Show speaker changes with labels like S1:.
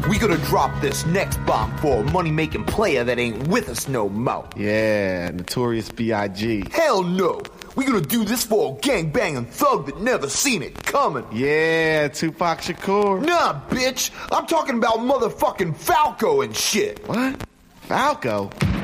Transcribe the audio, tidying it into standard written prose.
S1: We gonna drop this next bomb for a money-making player that ain't with us no more.
S2: Yeah, Notorious B.I.G.
S1: Hell no. We gonna do this for a gangbanging thug that never seen it coming.
S2: Yeah, Tupac Shakur.
S1: Nah, bitch. I'm talking about motherfucking Falco and shit.
S2: What? Falco?